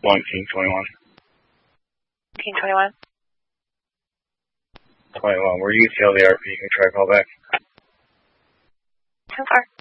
1 King 21. King 21. 21. We're UTL the RP. You can try call back. 10-4.